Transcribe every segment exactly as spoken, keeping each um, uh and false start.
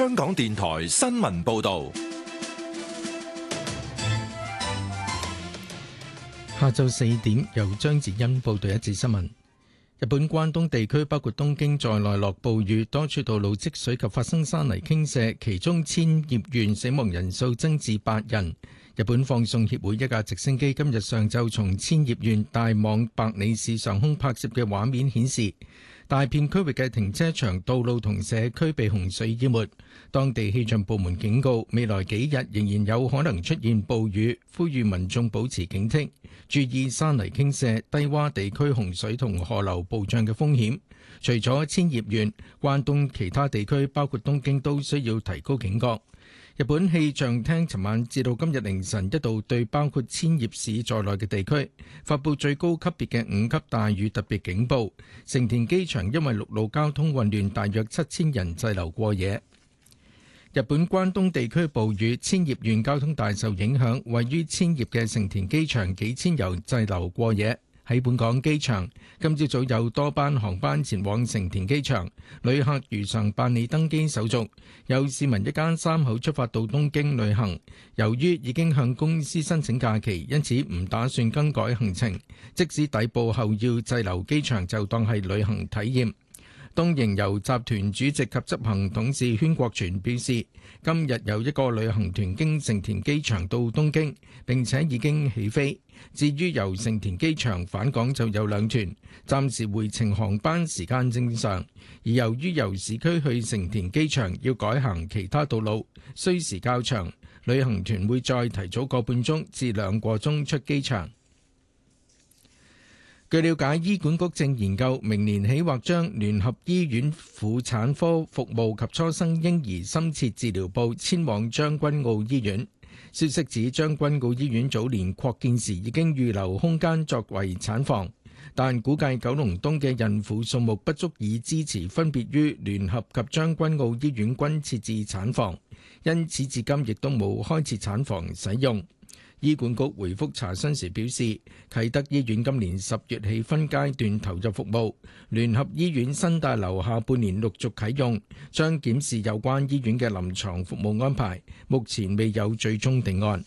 香港電台新聞報道。 下晝四點，由張子欣報道一節新聞。日本關東地區包括東京在內落暴雨，多處道路積水及發生山泥傾瀉，其中千葉縣死亡人數增至八人。日本放送協會一架直升機今日上晝從千葉縣大網白里市上空拍攝嘅畫面顯示，大片區域嘅停車場、道路同社區被洪水淹沒。當地氣象部門警告，未來幾日仍然有可能出現暴雨，呼籲民眾保持警惕，注意山泥傾瀉、低洼地區洪水同河流暴漲嘅風險。除咗千葉縣，關東其他地區包括東京都需要提高警覺。日本氣象廳尋晚至到今日凌晨一度對包括千葉市在內嘅地區發布最高級別嘅五級大雨特別警報。成田機場因為陸路交通混亂，大約七千人滯留過夜。日本關東地區暴雨，千葉縣交通大受影響，位於千葉嘅成田機場幾千人滯留過夜。喺本港機場，今朝早有多班航班前往成田機場，旅客如常辦理登機手續。有市民一家三口出發到東京旅行，由於已經向公司申請假期，因此唔打算更改行程。即使抵埗後要滯留機場，就當係旅行體驗。東瀛遊集團主席及執行董事禤國全表示，今日有一個旅行團經成田機場到東京，並且已經起飛。至於由成田機場返港就有兩團，暫時回程航班時間正常。而由於由市區去成田機場要改行其他道路，需時較長，旅行團會再提早個半鐘至兩個鐘出機場。據了解，醫管局正研究明年起或將聯合醫院婦產科服務及初生嬰兒深切治療部遷往將軍澳醫院。消息指，將軍澳醫院早年擴建時已經預留空間作為產房，但估計九龍東嘅孕婦數目不足以支持分別於聯合及將軍澳醫院均設置產房，因此至今亦都冇開設產房使用。醫管局回覆查詢時表示，啟德醫院今年十月起分階段投入服務，聯合醫院新大樓下半年陸續啟用，將檢視有關醫院嘅臨床服務安排，目前未有最終定案。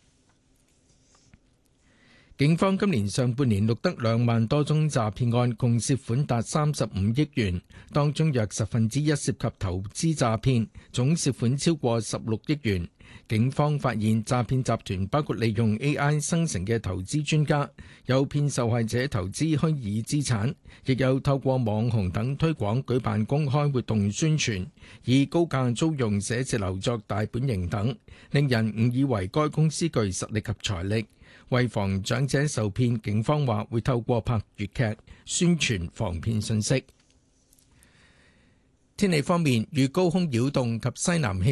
警方今年上半年錄得兩萬多宗詐騙案，共涉款達三十五億元，當中約十分之一涉及投資詐騙，總涉款超過十六億元。警方發現詐騙集團包括利用 A I 生成嘅投資專家，誘騙受害者投資虛擬資產，亦有透過網紅等推廣舉辦公開活動宣傳，以高價租用寫字樓作大本營等，令人誤以為該公司具實力及財力。為防長者受騙，警方話會透過拍粵劇宣傳防騙信息。天氣方面，與高空擾動及西南氣